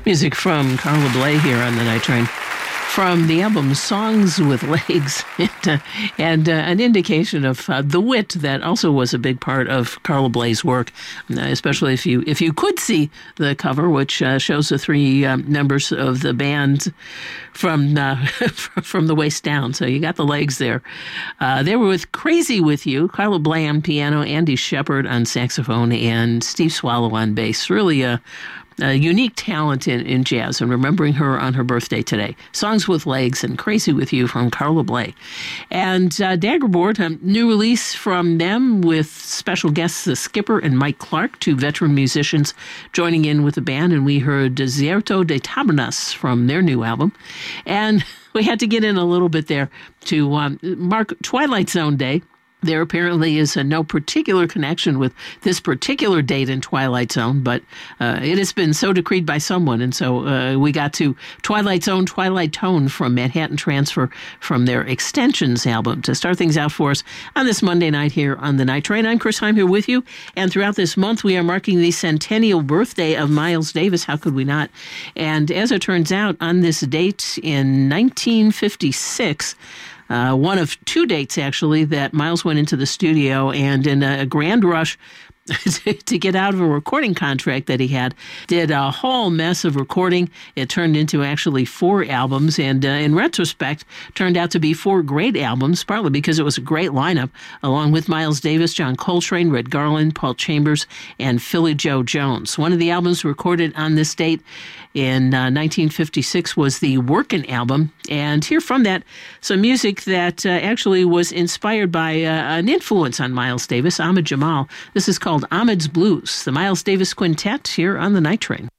Music from Carla Bley here on the Night Train. From the album Songs with Legs, and an indication of the wit that also was a big part of Carla Bley's work, especially if you could see the cover, which shows the three members of the band from the waist down. So you got the legs there. They were with Crazy With You, Carla Bley on piano, Andy Shepard on saxophone, and Steve Swallow on bass. Really a unique talent in jazz, and remembering her on her birthday today. Songs with Legs and Crazy With You from Carla Bley. And Daggerboard, a new release from them with special guests, the Skipper and Mike Clark, two veteran musicians joining in with the band, and we heard Desierto de Tabernas from their new album. And we had to get in a little bit there to mark Twilight Zone Day. There apparently is no particular connection with this particular date in Twilight Zone, but it has been so decreed by someone. And so we got to Twilight Zone, Twilight Tone from Manhattan Transfer from their Extensions album to start things out for us on this Monday night here on the Night Train. I'm Chris Heim here with you. And throughout this month, we are marking the centennial birthday of Miles Davis. How could we not? And as it turns out, on this date in 1956, one of two dates, actually, that Miles went into the studio and in a grand rush to get out of a recording contract that he had, did a whole mess of recording. It turned into actually 4 albums, and in retrospect, turned out to be 4 great albums, partly because it was a great lineup, along with Miles Davis, John Coltrane, Red Garland, Paul Chambers, and Philly Joe Jones. One of the albums recorded on this date in 1956 was the Workin' album, and here from that, some music that actually was inspired by an influence on Miles Davis, Ahmad Jamal. This is called Ahmad's Blues, the Miles Davis Quintet here on the Night Train.